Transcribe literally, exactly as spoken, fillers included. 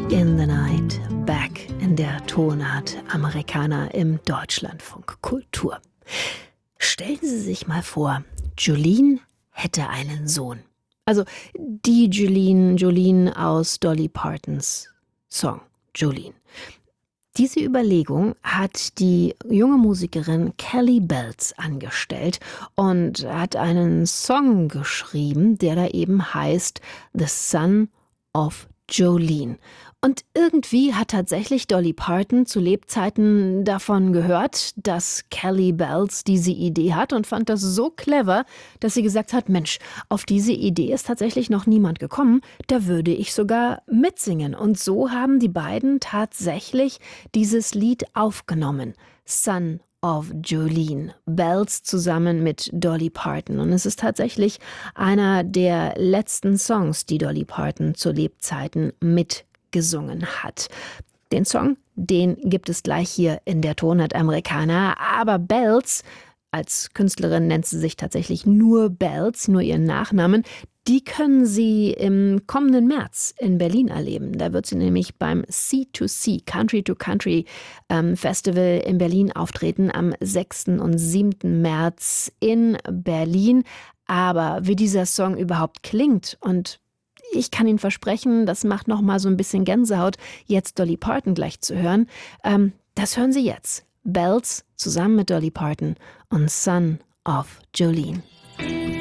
in the Night, back in der Tonart Americana im Deutschlandfunk Kultur. Stellen Sie sich mal vor, Jolene hätte einen Sohn. Also die Jolene, Jolene aus Dolly Partons Song Jolene. Diese Überlegung hat die junge Musikerin Kelly Bells angestellt und hat einen Song geschrieben, der da eben heißt The Son of Jolene. Und irgendwie hat tatsächlich Dolly Parton zu Lebzeiten davon gehört, dass Kelly Bells diese Idee hat und fand das so clever, dass sie gesagt hat, Mensch, auf diese Idee ist tatsächlich noch niemand gekommen, da würde ich sogar mitsingen. Und so haben die beiden tatsächlich dieses Lied aufgenommen. Son of Jolene, Bells zusammen mit Dolly Parton. Und es ist tatsächlich einer der letzten Songs, die Dolly Parton zu Lebzeiten mitgesungen hat. Den Song, den gibt es gleich hier in der Tonart Americana, aber Bells, als Künstlerin nennt sie sich tatsächlich nur Bells, nur ihren Nachnamen, die können Sie im kommenden März in Berlin erleben. Da wird sie nämlich beim C to C, Country to Country ähm, Festival in Berlin auftreten am sechsten und siebten März in Berlin. Aber wie dieser Song überhaupt klingt, und ich kann Ihnen versprechen, das macht noch mal so ein bisschen Gänsehaut, jetzt Dolly Parton gleich zu hören. Ähm, das hören Sie jetzt. Bells zusammen mit Dolly Parton und Son of Jolene.